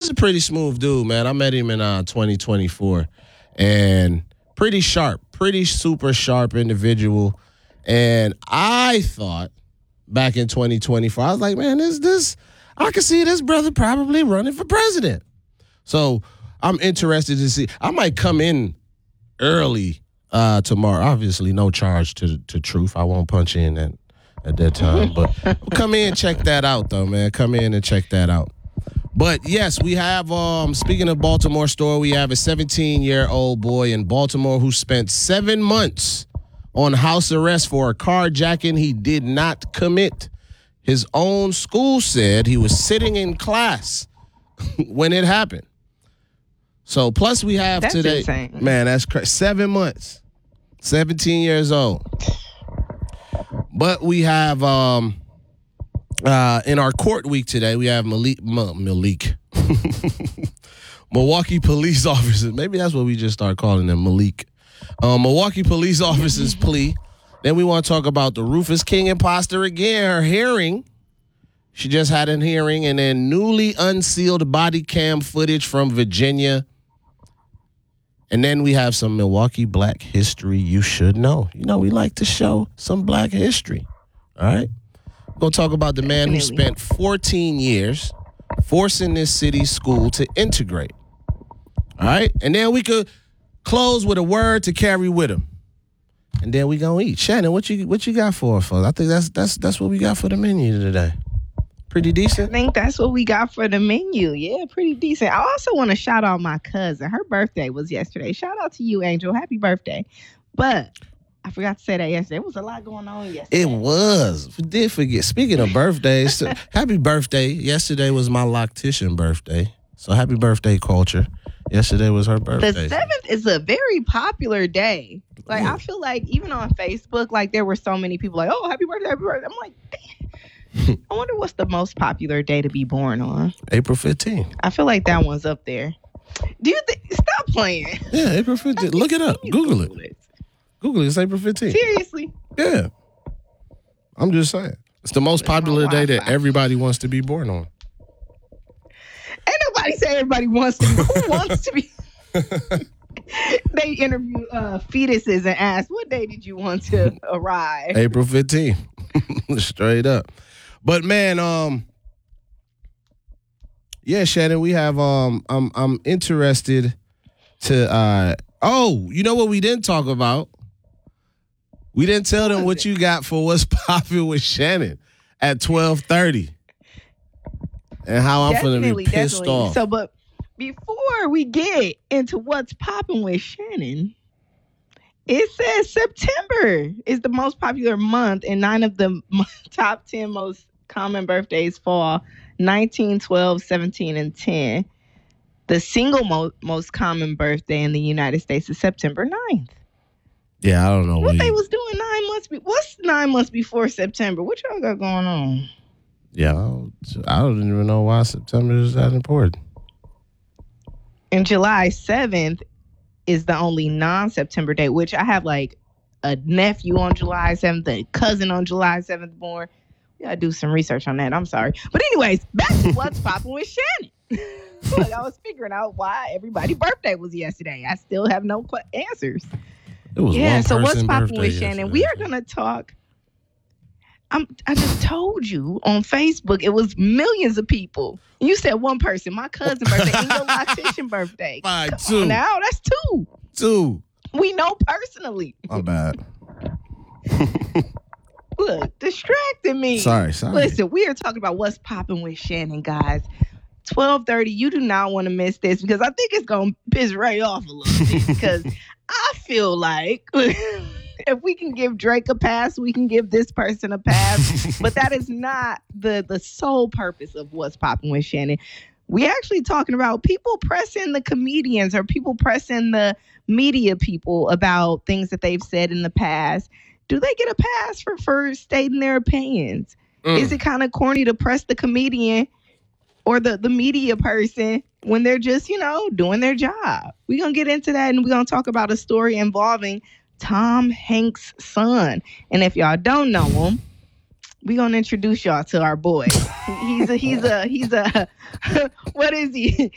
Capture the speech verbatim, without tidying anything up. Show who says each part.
Speaker 1: a pretty smooth dude, man. I met him in uh, twenty twenty-four, and pretty sharp, pretty super sharp individual. And I thought back in twenty twenty-four, I was like, man, this this I can see this brother probably running for president. So I'm interested to see. I might come in early uh, tomorrow. Obviously, no charge to to Truth. I won't punch in at, at that time. But come in and check that out, though, man. Come in and check that out. But, yes, we have, um, speaking of Baltimore story, we have a seventeen-year-old boy in Baltimore who spent seven months on house arrest for a carjacking he did not commit. His own school said he was sitting in class when it happened. So, plus we have
Speaker 2: that's
Speaker 1: today.
Speaker 2: Insane.
Speaker 1: Man, that's crazy. Seven months. seventeen years old. But we have, um, uh, in our court week today, we have Malik. M- Malik. Milwaukee police officers. Maybe that's what we just start calling them, Malik. Um, Milwaukee police officers plea. Then we want to talk about the Rufus King imposter again. Her hearing. She just had a hearing. And then newly unsealed body cam footage from Virginia. And then we have some Milwaukee Black history you should know. You know, we like to show some Black history. All right? We're going to talk about the man who spent fourteen years forcing this city's school to integrate. All right? And then we could close with a word to carry with him. And then we going to eat. Shannon, what you what you got for us, folks? I think that's that's that's what we got for the menu today. Pretty decent?
Speaker 2: I think that's what we got for the menu. Yeah, pretty decent. I also want to shout out my cousin. Her birthday was yesterday. Shout out to you, Angel. Happy birthday. But I forgot to say that yesterday. There was a lot going on yesterday.
Speaker 1: It was. We did forget. Speaking of birthdays, happy birthday. Yesterday was my loctician birthday. So happy birthday, Culture. Yesterday was her birthday.
Speaker 2: The seventh is a very popular day. Like, yeah. I feel like even on Facebook, like there were so many people like, oh, happy birthday, happy birthday. I'm like, damn. I wonder what's the most popular day to be born on.
Speaker 1: April fifteenth.
Speaker 2: I feel like that one's up there. Do you think? Stop playing.
Speaker 1: Yeah, April fifteenth. Look it up. Google it. it. Google it. It's April fifteenth.
Speaker 2: Seriously?
Speaker 1: Yeah. I'm just saying. It's the most popular day that everybody wants to be born on.
Speaker 2: Ain't nobody say everybody wants to be. Who wants to be? They interview uh, fetuses and ask, what day did you want to arrive?
Speaker 1: April fifteenth. Straight up. But man, um, yeah, Shannon, we have um I'm I'm interested to uh oh, you know what we didn't talk about? We didn't tell them what you got for what's popping with Shannon at twelve thirty. And how I'm
Speaker 2: definitely,
Speaker 1: gonna be pissed
Speaker 2: definitely.
Speaker 1: off.
Speaker 2: So but before we get into what's popping with Shannon, it says September is the most popular month, and nine of the top ten most common birthdays fall nineteen, twelve, seventeen, and ten. The single mo- most common birthday in the United States is September ninth.
Speaker 1: Yeah, I don't know.
Speaker 2: What,
Speaker 1: what
Speaker 2: they
Speaker 1: you...
Speaker 2: was doing nine months be- What's nine months before September? What y'all got going on?
Speaker 1: Yeah, I don't, I don't even know why September is that important.
Speaker 2: And July seventh is the only non-September date, which I have like a nephew on July seventh, a cousin on July seventh born. We gotta do some research on that. I'm sorry. But anyways, back to what's popping with Shannon. Look, I was figuring out why everybody's birthday was yesterday. I still have no qu- answers.
Speaker 1: It was
Speaker 2: yeah,
Speaker 1: one
Speaker 2: so what's
Speaker 1: person
Speaker 2: popping with
Speaker 1: birthday
Speaker 2: Shannon? We are gonna talk. I'm, I just told you on Facebook, it was millions of people. You said one person, my cousin's birthday, and your loctician birthday.
Speaker 1: Fine,
Speaker 2: Come
Speaker 1: two.
Speaker 2: on now, that's two.
Speaker 1: Two.
Speaker 2: We know personally.
Speaker 1: My bad.
Speaker 2: Look, distracting me.
Speaker 1: Sorry, sorry.
Speaker 2: Listen, we are talking about what's popping with Shannon, guys. twelve thirty, you do not want to miss this because I think it's going to piss Ray off a little bit because I feel like if we can give Drake a pass, we can give this person a pass. But that is not the, the sole purpose of what's popping with Shannon. We actually talking about people pressing the comedians or people pressing the media people about things that they've said in the past. Do they get a pass for, for stating their opinions? Mm. Is it kind of corny to press the comedian or the, the media person when they're just, you know, doing their job? We're going to get into that, and we're going to talk about a story involving Tom Hanks' son. And if y'all don't know him, we're going to introduce y'all to our boy. He's a, he's a, he's a, what is he?